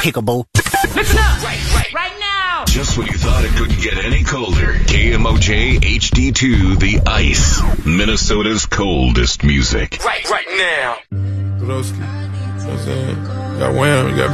despicable. Listen up! Right now! Just when you thought it couldn't get any colder, KMOJ HD2 The Ice, Minnesota's coldest music. Right now! Broski. You know what I'm saying? You got Wham, you got